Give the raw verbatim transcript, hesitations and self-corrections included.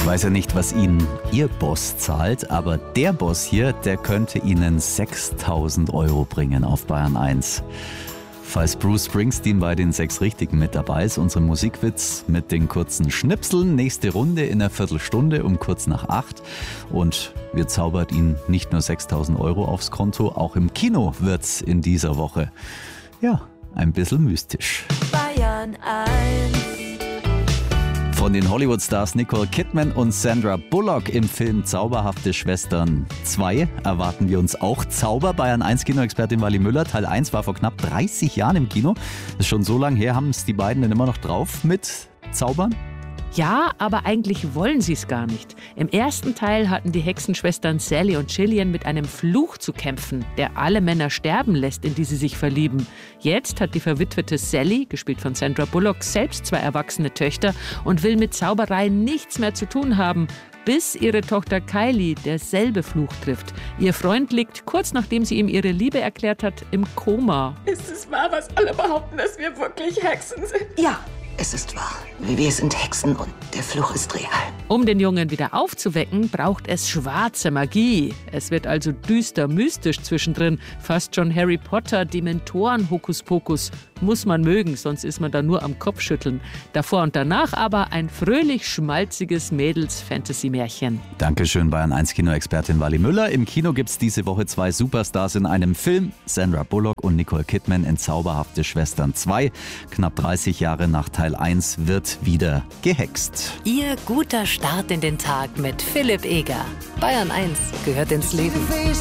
weiß ja nicht, was Ihnen Ihr Boss zahlt, aber der Boss hier, der könnte Ihnen sechstausend Euro bringen auf Bayern eins. Falls Bruce Springsteen bei den sechs Richtigen mit dabei ist, unser Musikwitz mit den kurzen Schnipseln. Nächste Runde in einer Viertelstunde um kurz nach acht. Und wir zaubert Ihnen nicht nur sechstausend Euro aufs Konto, auch im Kino wird's in dieser Woche. Ja, ein bisschen mystisch. Bayern eins. Von den Hollywood-Stars Nicole Kidman und Sandra Bullock im Film Zauberhafte Schwestern zwei erwarten wir uns auch Zauber. Bayern eins Kinoexpertin Wally Müller. Teil eins war vor knapp dreißig Jahren im Kino. Das ist schon so lange her. Haben es die beiden denn immer noch drauf mit Zaubern? Ja, aber eigentlich wollen sie es gar nicht. Im ersten Teil hatten die Hexenschwestern Sally und Gillian mit einem Fluch zu kämpfen, der alle Männer sterben lässt, in die sie sich verlieben. Jetzt hat die verwitwete Sally, gespielt von Sandra Bullock, selbst zwei erwachsene Töchter und will mit Zauberei nichts mehr zu tun haben, bis ihre Tochter Kylie derselbe Fluch trifft. Ihr Freund liegt, kurz nachdem sie ihm ihre Liebe erklärt hat, im Koma. Ist es wahr, was alle behaupten, dass wir wirklich Hexen sind? Ja, es ist wahr. Wir sind Hexen und der Fluch ist real. Um den Jungen wieder aufzuwecken, braucht es schwarze Magie. Es wird also düster mystisch zwischendrin. Fast schon Harry Potter, Dementoren, Hokuspokus. Muss man mögen, sonst ist man da nur am Kopfschütteln. Davor und danach aber ein fröhlich schmalziges Mädels-Fantasy-Märchen. Dankeschön, Bayern eins Kinoexpertin Wally Müller. Im Kino gibt's diese Woche zwei Superstars in einem Film. Sandra Bullock und Nicole Kidman in Zauberhafte Schwestern zwei. Knapp dreißig Jahre nach Teil eins wird wieder gehext. Ihr guter Start in den Tag mit Philipp Eger. Bayern eins gehört ins Leben.